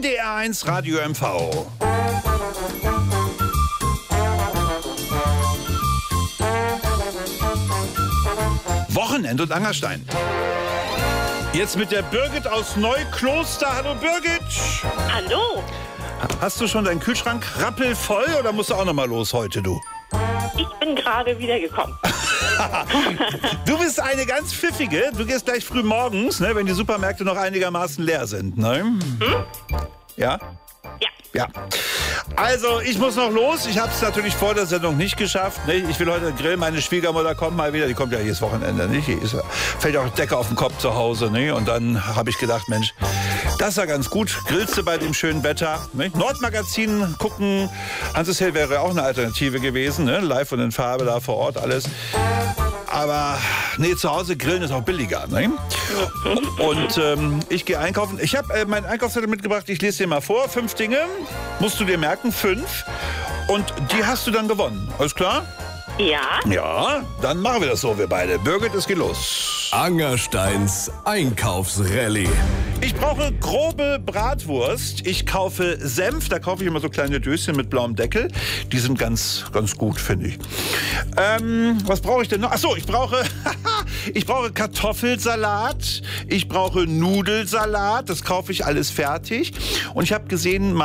NDR1 Radio MV. Wochenend und Angerstein. Jetzt mit der Birgit aus Neukloster. Hallo Birgit. Hallo. Hast du schon deinen Kühlschrank rappelvoll oder musst du auch noch mal los heute, du? Ich bin gerade wiedergekommen. Du bist eine ganz pfiffige. Du gehst gleich früh morgens, ne, wenn die Supermärkte noch einigermaßen leer sind. Ne? Hm? Ja? Ja. Ja. Also, ich muss noch los. Ich habe es natürlich vor der Sendung nicht geschafft. Ne? Ich will heute grillen. Meine Schwiegermutter kommt mal wieder. Die kommt ja jedes Wochenende. Nicht? Fällt auch Decke auf den Kopf zu Hause. Ne? Und dann habe ich gedacht, Mensch, das ist ja ganz gut. Grillst du bei dem schönen Wetter. Ne? Nordmagazin gucken. Hanses Hill wäre auch eine Alternative gewesen. Ne? Live und in Farbe da vor Ort alles. Aber nee, zu Hause grillen ist auch billiger. Ne? Und ich gehe einkaufen. Ich habe meinen Einkaufszettel mitgebracht. Ich lese dir mal vor. 5 Dinge. Musst du dir merken. 5. Und die hast du dann gewonnen. Alles klar? Ja. Ja, dann machen wir das so, wir beide. Birgit, es geht los. Angersteins Einkaufsrallye. Ich brauche grobe Bratwurst. Ich kaufe Senf. Da kaufe ich immer so kleine Döschen mit blauem Deckel. Die sind ganz gut, finde ich. Was brauche ich denn noch? Achso, ich brauche Kartoffelsalat. Ich brauche Nudelsalat. Das kaufe ich alles fertig. Und ich habe gesehen,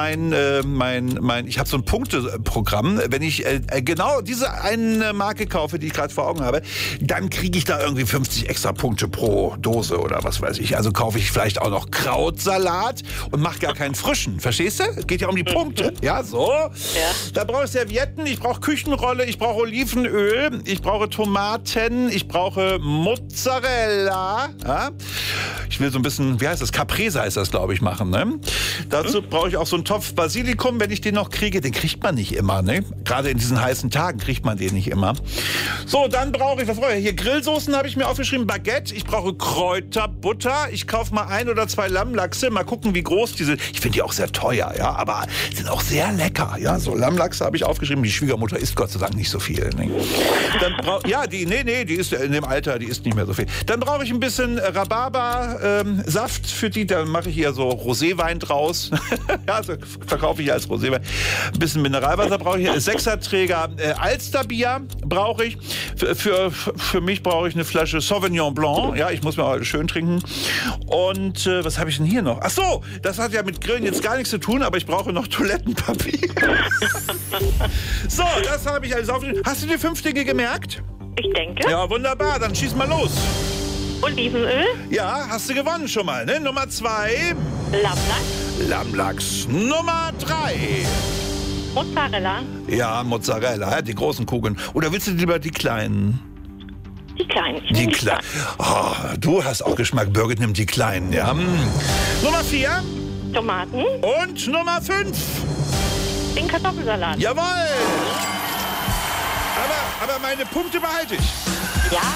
ich habe so ein Punkteprogramm. Wenn ich genau diese eine Marke kaufe, die ich gerade vor Augen habe, dann kriege ich da irgendwie 50 extra Punkte pro Dose oder was weiß ich. Also kaufe ich vielleicht auch noch Krautsalat und mache gar keinen frischen. Verstehst du? Geht ja um die Punkte. Ja, so. Ja. Da brauche ich Servietten, ich brauche Küchenrolle, ich brauche Olivenöl, ich brauche Tomaten, ich brauche Mozzarella. Ja? Ich will so ein bisschen, wie heißt das? Caprese heißt das, glaube ich, machen. Ne? Dazu brauche ich auch so einen Topf Basilikum, wenn ich den noch kriege. Den kriegt man nicht immer. Ne? Gerade in diesen heißen Tagen kriegt man den nicht immer. So, dann brauche ich, was brauche ich? Hier Grillsoßen habe ich mir aufgeschrieben. Baguette, ich brauche Kräuterbutter. Ich kaufe mal 1 oder 2 Lammlachse. Mal gucken, wie groß die sind. Ich finde die auch sehr teuer, ja, aber sind auch sehr lecker. Ja, so Lammlachse habe ich aufgeschrieben. Die Schwiegermutter isst Gott sei Dank nicht so viel. Ne? Dann die ist in dem Alter, die isst nicht mehr so viel. Dann brauche ich ein bisschen Rhabarber-Saft für die. Dann mache ich hier so Roséwein draus. Ja, so verkaufe ich als Roséwein. Ein bisschen Mineralwasser brauche ich. 6er-Träger Alsterbier brauche ich. Für mich brauche ich eine Flasche Sauvignon Blanc. Ja, ich muss mir heute schön trinken. Und was habe ich denn hier noch? Ach so, das hat ja mit Grillen jetzt gar nichts zu tun, aber ich brauche noch Toilettenpapier. So, das habe ich alles aufgeschrieben. Hast du die 5 Dinge gemerkt? Ich denke. Ja, wunderbar. Dann schieß mal los. Olivenöl. Ja, hast du gewonnen schon mal, ne? Nummer 2. Lammlachs. Lammlachs. Nummer 3. Mozzarella. Ja, Mozzarella, die großen Kugeln. Oder willst du lieber die kleinen? Die kleinen. Die kleinen. Oh, du hast auch Geschmack. Birgit nimmt die kleinen, ja. Nummer 4. Tomaten. Und Nummer 5. Den Kartoffelsalat. Jawohl. Aber meine Punkte behalte ich. Ja,